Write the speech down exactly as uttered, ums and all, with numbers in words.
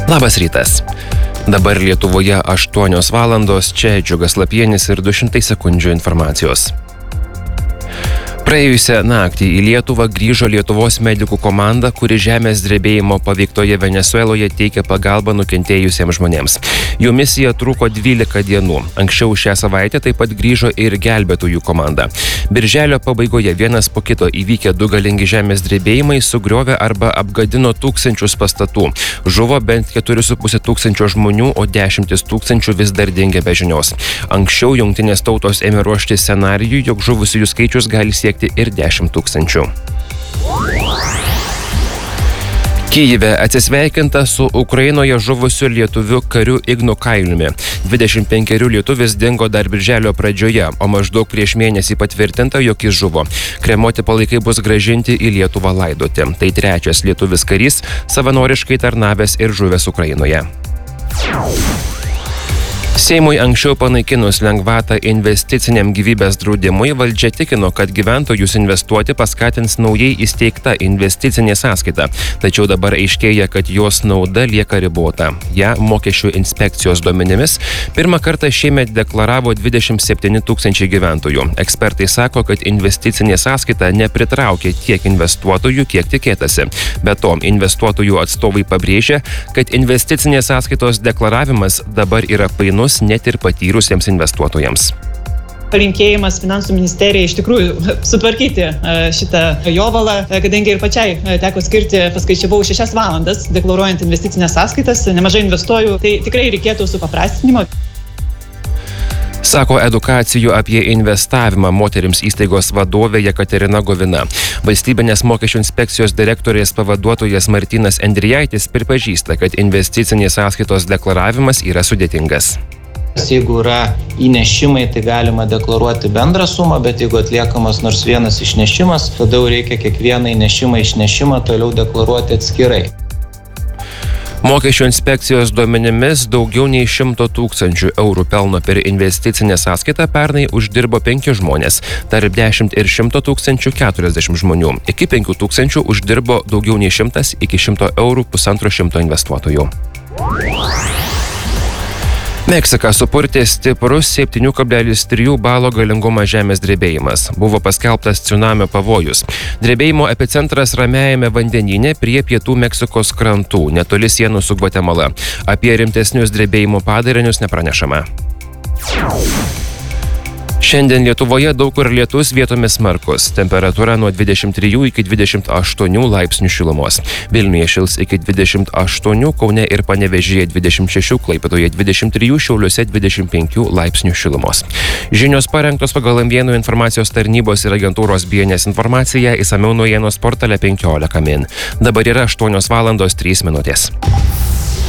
Labas rytas. Dabar Lietuvoje aštuonios valandos, čia Džiugas Lapienis ir du šimtai sekundžių informacijos. Praėjusią naktį į Lietuvą grįžo Lietuvos medikų komanda, kuri žemės drebėjimo paveiktoje Venesueloje teikia pagalbą nukentėjusiems žmonėms. Jų misija truko dvylika dienų. Anksčiau šią savaitę taip pat grįžo ir gelbėtojų komanda. Birželio pabaigoje vienas po kito įvykę du galingi žemės drebėjimai sugriovė arba apgadino tūkstančius pastatų. Žuvo bent keturi su puse tūkstančio žmonių, o dešimtis tūkstančių vis dar dingia be žinios. Anksčiau Jungtinės tautos ėmė ruošti scenarijų, jog žuvusiųjų skaičius gali siekti ir dešimt tūkstančių. Kyjive atsisveikinta su Ukrainoje žuvusiu lietuviu kariu Ignu Kailiumi. dvidešimt penkerių lietuvis dingo dar birželio pradžioje, o maždaug prieš mėnesį patvirtinta, jog jis žuvo. Kremuoti palaikai bus grąžinti į Lietuvą laidoti. Tai trečias lietuvis karys, savanoriškai tarnavęs ir žuvęs Ukrainoje. Seimui anksčiau panaikinus lengvatą investiciniam gyvybės draudimui, valdžia tikino, kad gyventojus investuoti paskatins naujai įsteigta investicinė sąskaita. Tačiau dabar aiškėja, kad jos nauda lieka ribota. Ja mokesčių inspekcijos duomenimis pirmą kartą šiemet deklaravo dvidešimt septyni tūkstančiai gyventojų. Ekspertai sako, kad investicinė sąskaita nepritraukė tiek investuotojų, kiek tikėtasi. Be to, investuotojų atstovai pabrėžia, kad investicinės sąskaitos deklaravimas dabar yra painus net ir patyrusiems investuotojams. Palinkėjimas Finansų ministerijai iš tikrųjų sutvarkyti šitą jovalą, kadangi ir pačiai teko skirti, paskaičiavau, šešias valandas deklaruojant investicinės sąskaitas, nemažai investuoju, tai tikrai reikėtų supaprastinimo. Sako edukacijų apie investavimą moterims įstaigos vadovė Jekaterina Govina. Valstybinės mokesčių inspekcijos direktorės pavaduotojas Martynas Endrijaitis pripažįsta, kad investicinės sąskaitos deklaravimas yra sudėtingas. Jeigu yra įnešimai, tai galima deklaruoti bendrą sumą, bet jeigu atliekamas nors vienas išnešimas, tada jau reikia kiekvieną įnešimą išnešimą toliau deklaruoti atskirai. Mokesčių inspekcijos duomenimis daugiau nei šimto tūkstančių eurų pelno per investicinę sąskaitą pernai uždirbo penki žmonės, tarp dešimt ir šimto tūkstančių keturiasdešimt žmonių. Iki penkių tūkstančių uždirbo daugiau nei šimtas iki šimto eurų pusantro šimto investuotojų. Meksiką supurtė stiprus septynių kablelis trijų balo galingumo žemės drebėjimas. Buvo paskelbtas cunamio pavojus. Drebėjimo epicentras Ramiajame vandenyne prie pietų Meksikos krantų, netoli sienų su Gvatemala. Apie rimtesnius drebėjimo padarinius nepranešama. Šiandien Lietuvoje daug kur lietus, vietomis smarkus. Temperatūra nuo dvidešimt trijų iki dvidešimt aštuonių laipsnių šilumos. Vilniuje šils iki dvidešimt aštuonių, Kaune ir Panevėžyje dvidešimt šešių, Klaipėdoje dvidešimt trijų, Šiauliuose dvidešimt penkių laipsnių šilumos. Žinios parengtos pagal M vienas informacijos tarnybos ir agentūros B N S informaciją, išsamiau naujienos portale penkiolika min. Dabar yra aštuonios valandos trys minutės.